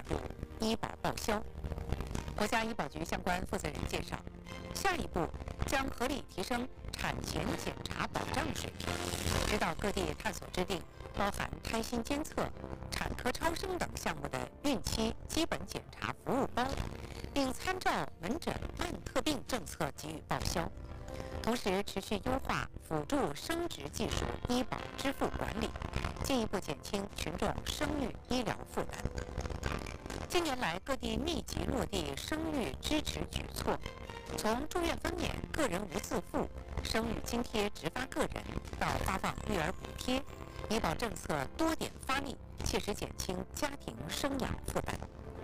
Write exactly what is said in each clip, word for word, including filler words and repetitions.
度医保报销。国家医保局相关负责人介绍，下一步将合理提升产前检查保障水平，指导各地探索制定包含胎心监测、产科超声等项目的孕期基本检查服务包，并参照门诊慢特病政策给予报销。同时，持续优化辅助生殖技术医保支付管理，进一步减轻群众生育医疗负担。近年来，各地密集落地生育支持举措，从住院分娩、个人无自付、生育津贴直发个人，到发放育儿补贴，医保政策多点发力，切实减轻家庭生养负担。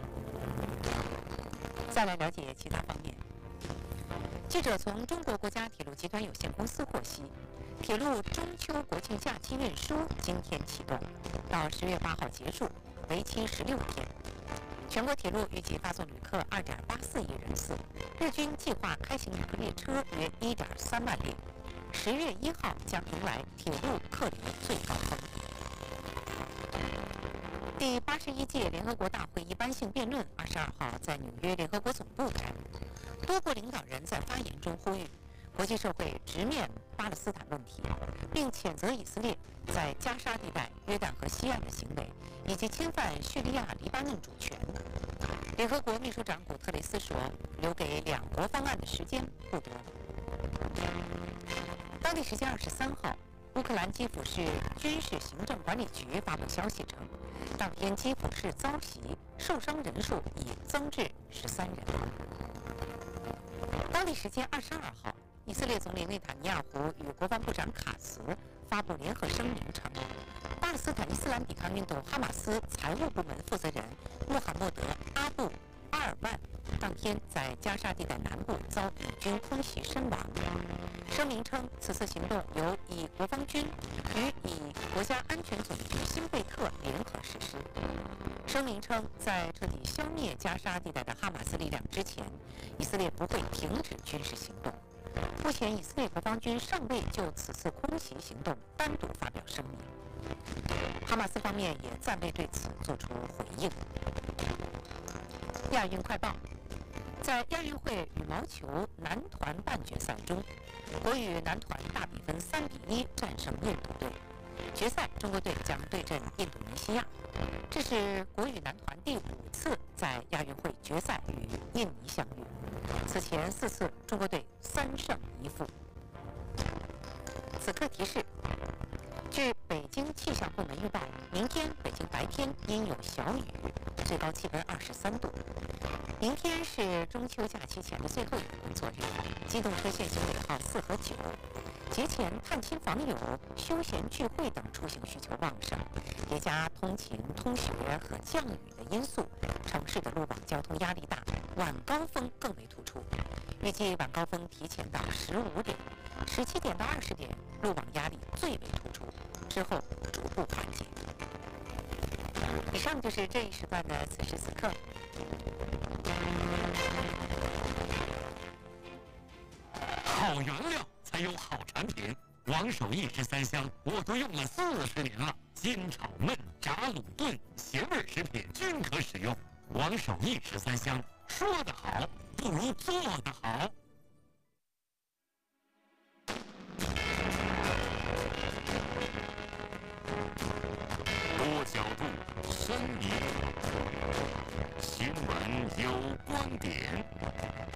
再来了解其他方面。记者从中国国家铁路集团有限公司获悉，铁路中秋国庆假期运输今天启动，到十月八号结束，为期十六天。全国铁路预计发送旅客二点八四亿人次，日均计划开行旅客列车约一点三万列。十月一号将迎来铁路客流最高峰。第八十一届联合国大会一般性辩论二十二号在纽约联合国总部开幕，多国领导人在发言中呼吁国际社会直面巴勒斯坦问题，并谴责以色列在加沙地带、约旦河西岸的行为，以及侵犯叙利亚、黎巴嫩主权。联合国秘书长古特雷斯说，留给两国方案的时间不多了。当地时间二十三号，乌克兰基辅市军事行政管理局发布消息称，当天基辅市遭袭，受伤人数已增至十三人。当地时间二十二号，以色列总理内塔尼亚胡与国防部长卡茨发布联合声明称，巴勒斯坦伊斯兰抵抗运动哈马斯财务部门负责人穆罕默德·阿布·阿尔万当天在加沙地带南部遭以军空袭身亡。声明称，此次行动由以国防军与以国家安全总局新贝特联合实施。声明称，在彻底消灭加沙地带的哈马斯力量之前，以色列不会停止军事行动。目前，以色列国防军尚未就此次空袭行动单独发表声明。哈马斯方面也暂未对此作出回应。亚运快报：在亚运会羽毛球男团半决赛中，国羽男团大比分三比一战胜印度队。决赛，中国队将对阵印度尼西亚。这是国羽男团第五次在亚运会决赛与印尼相遇。此前四次，中国队三胜一负。此刻提示：据北京气象部门预报，明天北京白天阴有小雨，最高气温二十三度。明天是中秋假期前的最后一个工作日，机动车限行尾号四和九。节前探亲访友、休闲聚会等出行需求旺盛，叠加通勤、通学和降雨的因素，城市的路网交通压力大，晚高峰更为突出。预计晚高峰提前到十五点，十七点到二十点，路网压力最为突出，之后逐步缓解。以上就是这一时段的此时此刻。 好原料才有好产品，王守义十三香我都用了四十年了，煎炒焖炸卤炖咸味食品均可使用。王守义十三香，说得好不如做得好。多角度，深一层，新闻有观点。